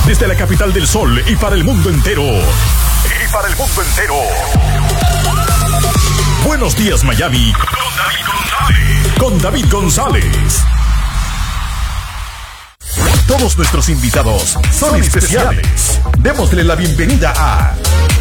Desde la capital del sol y para el mundo entero. Buenos días, Miami. Con David González. Todos nuestros invitados son especiales. Démosle la bienvenida a...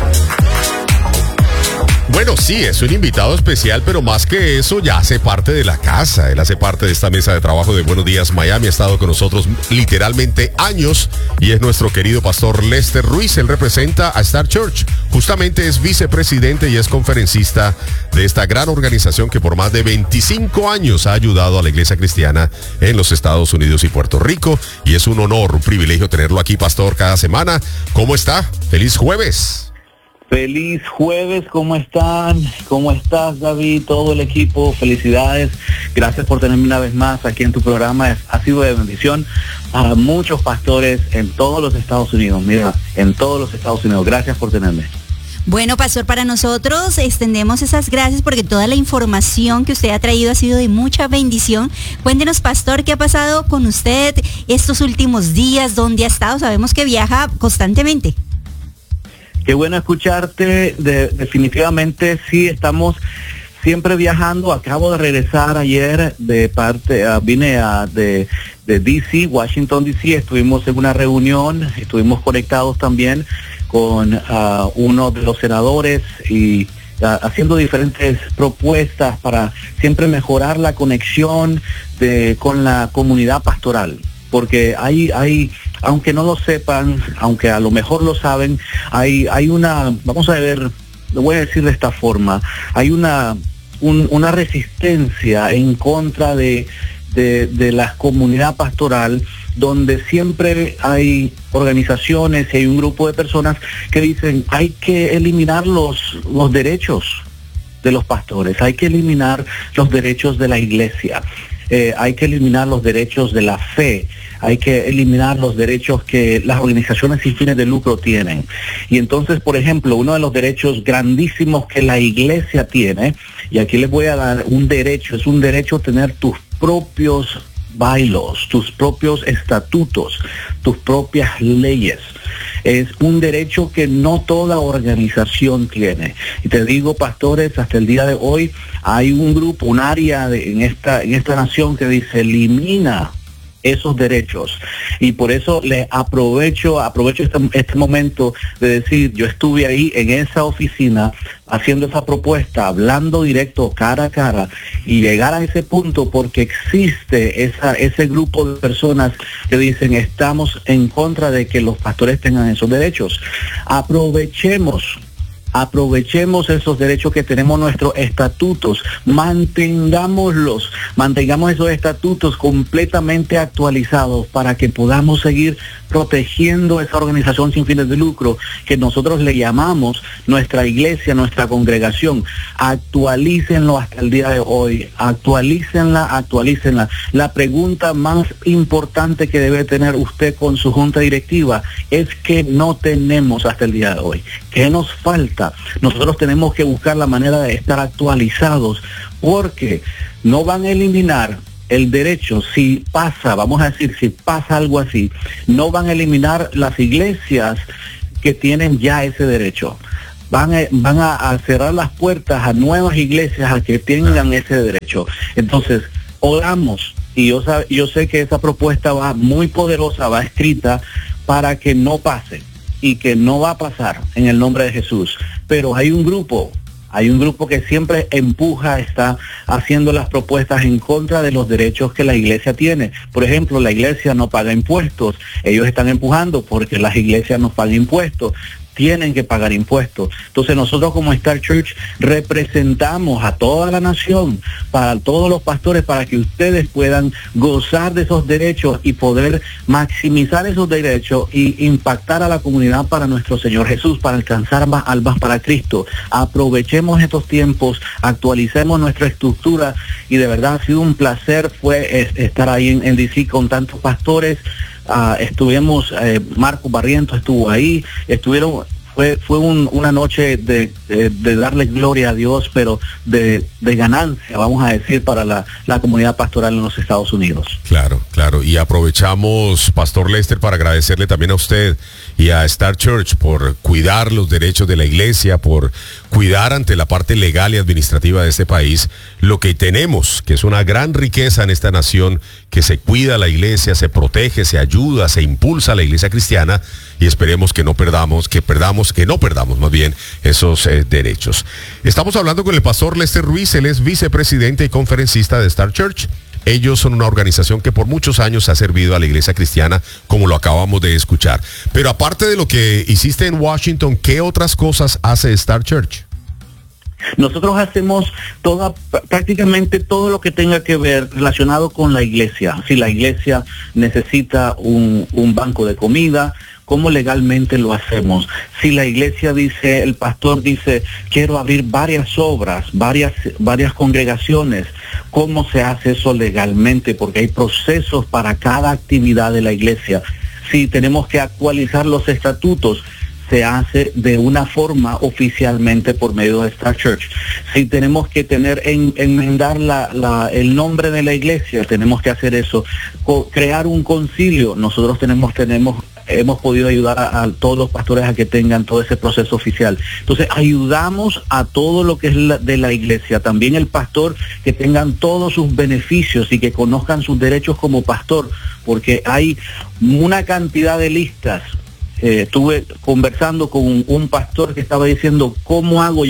Bueno, sí, es un invitado especial, pero más que eso, ya hace parte de la casa. Él hace parte de esta mesa de trabajo de Buenos Días Miami. Ha estado con nosotros literalmente años y es nuestro querido pastor Lester Ruiz. Él representa a Star Church. Justamente es vicepresidente y es conferencista de esta gran organización que por más de 25 años ha ayudado a la iglesia cristiana en los Estados Unidos y Puerto Rico. Y es un honor, un privilegio tenerlo aquí, pastor, cada semana. ¿Cómo está? ¡Feliz jueves! Feliz jueves, ¿cómo están? ¿Cómo estás, David? Todo el equipo, felicidades. Gracias por tenerme una vez más aquí en tu programa. Ha sido de bendición a muchos pastores en todos los Estados Unidos. Mira, en todos los Estados Unidos. Gracias por tenerme. Bueno, pastor, para nosotros extendemos esas gracias porque toda la información que usted ha traído ha sido de mucha bendición. Cuéntenos, pastor, ¿qué ha pasado con usted estos últimos días? ¿Dónde ha estado? Sabemos que viaja constantemente. Qué bueno escucharte. Definitivamente sí, estamos siempre viajando. Acabo de regresar ayer vine de DC, Washington DC. Estuvimos en una reunión, estuvimos conectados también con uno de los senadores y haciendo diferentes propuestas para siempre mejorar la conexión con la comunidad pastoral. Porque hay, aunque no lo sepan, aunque a lo mejor lo saben, hay una, vamos a ver, lo voy a decir de esta forma, hay una resistencia en contra de la comunidad pastoral, donde siempre hay organizaciones y hay un grupo de personas que dicen hay que eliminar los derechos de los pastores, hay que eliminar los derechos de la iglesia. Hay que eliminar los derechos de la fe, hay que eliminar los derechos que las organizaciones sin fines de lucro tienen. Y entonces, por ejemplo, uno de los derechos grandísimos que la iglesia tiene, y aquí les voy a dar un derecho, es un derecho a tener tus propios bylaws, tus propios estatutos, tus propias leyes. Es un derecho que no toda organización tiene. Y te digo, pastores, hasta el día de hoy hay un grupo, un área en esta nación que dice elimina esos derechos. Y por eso le aprovecho este momento de decir, yo estuve ahí en esa oficina haciendo esa propuesta, hablando directo, cara a cara, y llegar a ese punto porque existe ese grupo de personas que dicen estamos en contra de que los pastores tengan esos derechos. Aprovechemos esos derechos que tenemos, nuestros estatutos, mantengamos esos estatutos completamente actualizados para que podamos seguir protegiendo esa organización sin fines de lucro que nosotros le llamamos nuestra iglesia, nuestra congregación. Actualícenlo hasta el día de hoy, actualícenla. La pregunta más importante que debe tener usted con su junta directiva es que no tenemos hasta el día de hoy. ¿Qué nos falta? Nosotros tenemos que buscar la manera de estar actualizados, porque no van a eliminar el derecho. Si pasa algo así, no van a eliminar las iglesias que tienen ya ese derecho. Van a cerrar las puertas a nuevas iglesias a que tengan ese derecho. Entonces, oramos, y yo sé que esa propuesta va muy poderosa, va escrita para que no pase, y que no va a pasar en el nombre de Jesús. Pero hay un grupo que siempre empuja, está haciendo las propuestas en contra de los derechos que la iglesia tiene. Por ejemplo, la iglesia no paga impuestos. Ellos están empujando porque las iglesias no pagan impuestos. Tienen que pagar impuestos. Entonces nosotros como Star Church representamos a toda la nación, para todos los pastores, para que ustedes puedan gozar de esos derechos y poder maximizar esos derechos y impactar a la comunidad para nuestro Señor Jesús, para alcanzar más almas para Cristo. Aprovechemos estos tiempos, actualicemos nuestra estructura, y de verdad ha sido un placer estar ahí en DC con tantos pastores. Estuvimos, Marco Barrientos estuvo ahí, fue una noche de darle gloria a Dios, pero de ganancia, vamos a decir, para la comunidad pastoral en los Estados Unidos. Claro, claro. Y aprovechamos, Pastor Lester, para agradecerle también a usted y a Star Church por cuidar los derechos de la iglesia, por cuidar ante la parte legal y administrativa de este país lo que tenemos, que es una gran riqueza en esta nación, que se cuida la iglesia, se protege, se ayuda, se impulsa a la iglesia cristiana, y esperemos que no perdamos más bien esos derechos. Estamos hablando con el pastor Lester Ruiz, él es vicepresidente y conferencista de Star Church. Ellos son una organización que por muchos años ha servido a la iglesia cristiana, como lo acabamos de escuchar. Pero aparte de lo que hiciste en Washington, ¿qué otras cosas hace Star Church? Nosotros hacemos prácticamente todo lo que tenga que ver relacionado con la iglesia. Si la iglesia necesita un banco de comida, ¿cómo legalmente lo hacemos? Si la iglesia dice, el pastor dice, quiero abrir varias obras, varias congregaciones, ¿cómo se hace eso legalmente? Porque hay procesos para cada actividad de la iglesia. Si tenemos que actualizar los estatutos, se hace de una forma oficialmente por medio de Star Church. Si tenemos que enmendar el nombre de la iglesia, tenemos que hacer eso. Crear un concilio, nosotros hemos podido ayudar a todos los pastores a que tengan todo ese proceso oficial. Entonces, ayudamos a todo lo que es de la iglesia. También el pastor, que tengan todos sus beneficios y que conozcan sus derechos como pastor, porque hay una cantidad de listas. Estuve conversando con un pastor que estaba diciendo, ¿cómo hago?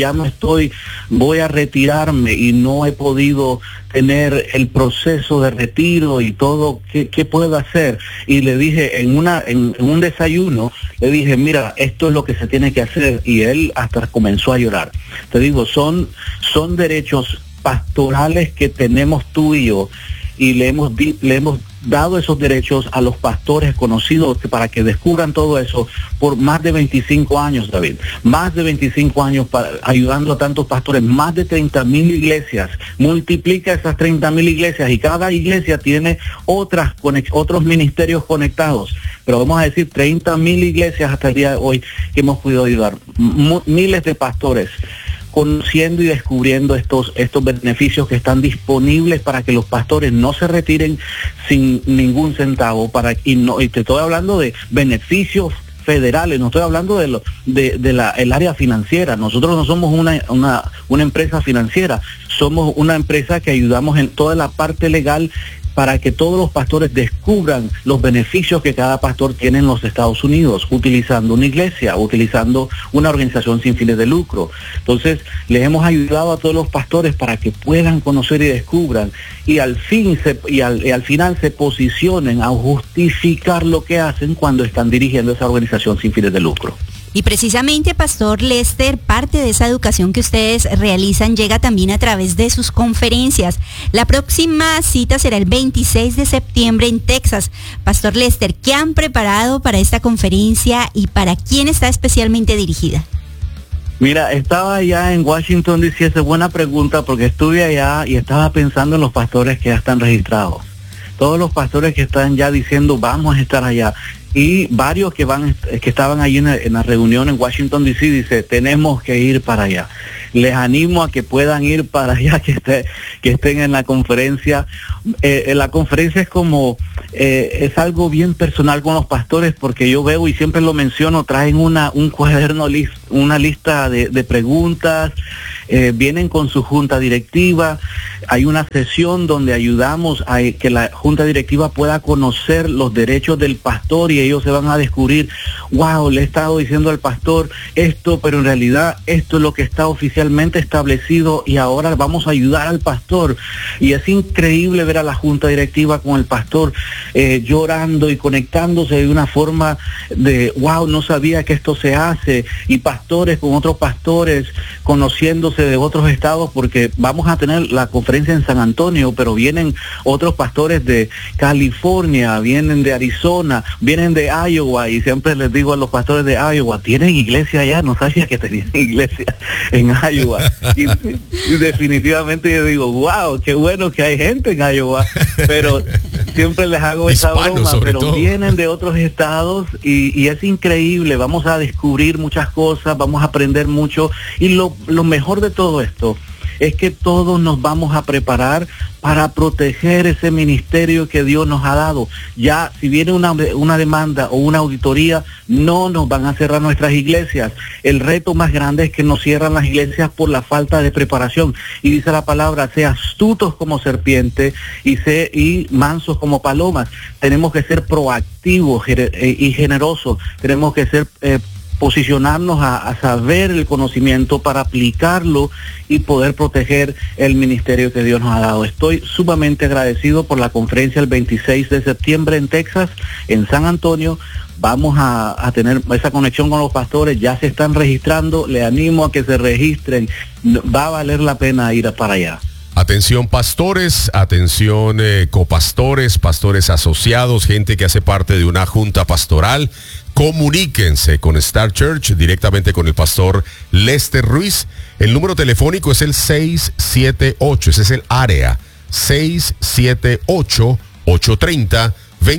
Voy a retirarme y no he podido tener el proceso de retiro y todo, ¿qué puedo hacer? Y le dije, en un desayuno, le dije, mira, esto es lo que se tiene que hacer, y él hasta comenzó a llorar. Te digo, son derechos pastorales que tenemos tú y yo, y le hemos dado esos derechos a los pastores conocidos para que descubran todo eso por más de 25 años, David. Más de 25 años ayudando a tantos pastores, más de 30,000 iglesias. Multiplica esas 30,000 iglesias y cada iglesia tiene otros ministerios conectados. Pero vamos a decir 30,000 iglesias hasta el día de hoy que hemos podido ayudar. Miles de pastores conociendo y descubriendo estos beneficios que están disponibles para que los pastores no se retiren sin ningún centavo, y te estoy hablando de beneficios federales, no estoy hablando el área financiera. Nosotros no somos una empresa financiera, somos una empresa que ayudamos en toda la parte legal para que todos los pastores descubran los beneficios que cada pastor tiene en los Estados Unidos, utilizando una iglesia, utilizando una organización sin fines de lucro. Entonces, les hemos ayudado a todos los pastores para que puedan conocer y descubran, y al final se posicionen a justificar lo que hacen cuando están dirigiendo esa organización sin fines de lucro. Y precisamente, Pastor Lester, parte de esa educación que ustedes realizan llega también a través de sus conferencias. La próxima cita será el 26 de septiembre en Texas. Pastor Lester, ¿qué han preparado para esta conferencia y para quién está especialmente dirigida? Mira, estaba allá en Washington, D.C., es buena pregunta, porque estuve allá y estaba pensando en los pastores que ya están registrados. Todos los pastores que están ya diciendo, vamos a estar allá. Y varios que estaban allí en la reunión en Washington, D.C., dice, tenemos que ir para allá. Les animo a que puedan ir para allá, que estén en la conferencia. La conferencia es algo bien personal con los pastores, porque yo veo y siempre lo menciono, traen un cuaderno, una lista de preguntas, vienen con su junta directiva. Hay una sesión donde ayudamos a que la junta directiva pueda conocer los derechos del pastor, y ellos se van a descubrir, wow, le he estado diciendo al pastor esto, pero en realidad esto es lo que está oficialmente establecido y ahora vamos a ayudar al pastor. Y es increíble ver a la junta directiva con el pastor llorando y conectándose de una forma de, wow, no sabía que esto se hace, y pastores con otros pastores conociéndose de otros estados, porque vamos a tener la conferencia en San Antonio, pero vienen otros pastores de California, vienen de Arizona, vienen de Iowa, y siempre les digo a los pastores de Iowa, ¿tienen iglesia allá? No sabía que tenían iglesia en Iowa. Y definitivamente yo digo, wow, qué bueno que hay gente en Iowa, pero siempre les hago esa broma, pero todo. Vienen de otros estados y es increíble, vamos a descubrir muchas cosas, vamos a aprender mucho, y lo mejor de todo esto es que todos nos vamos a preparar para proteger ese ministerio que Dios nos ha dado. Ya, si viene una demanda o una auditoría, no nos van a cerrar nuestras iglesias. El reto más grande es que nos cierran las iglesias por la falta de preparación. Y dice la palabra, sé astutos como serpiente y mansos como palomas. Tenemos que ser proactivos y generosos. Tenemos que ser posicionarnos a saber el conocimiento para aplicarlo y poder proteger el ministerio que Dios nos ha dado. Estoy sumamente agradecido por la conferencia el 26 de septiembre en Texas, en San Antonio. Vamos a tener esa conexión con los pastores, ya se están registrando, le animo a que se registren, va a valer la pena ir para allá. Atención pastores, atención copastores, pastores asociados, gente que hace parte de una junta pastoral. Comuníquense con Star Church, directamente con el pastor Lester Ruiz. El número telefónico es el 678, ese es el área, 678-830-2600.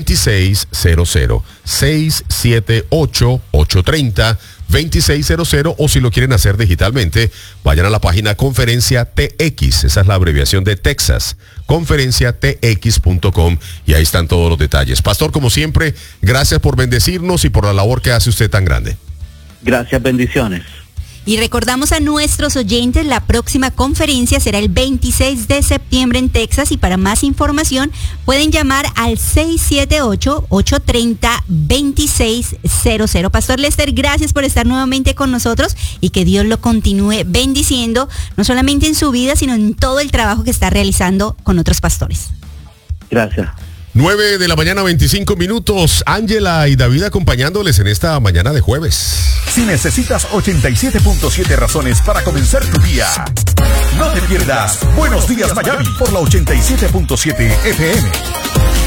678-830-2600, o si lo quieren hacer digitalmente, vayan a la página Conferencia TX, esa es la abreviación de Texas, conferenciatx.com, y ahí están todos los detalles. Pastor, como siempre, gracias por bendecirnos y por la labor que hace usted tan grande. Gracias, bendiciones. Y recordamos a nuestros oyentes, la próxima conferencia será el 26 de septiembre en Texas, y para más información pueden llamar al 678-830-2600. Pastor Lester, gracias por estar nuevamente con nosotros y que Dios lo continúe bendiciendo, no solamente en su vida, sino en todo el trabajo que está realizando con otros pastores. Gracias. 9 de la mañana, 25 minutos. Ángela y David acompañándoles en esta mañana de jueves. Si necesitas 87.7 razones para comenzar tu día, no te pierdas Buenos Días Miami por la 87.7 FM.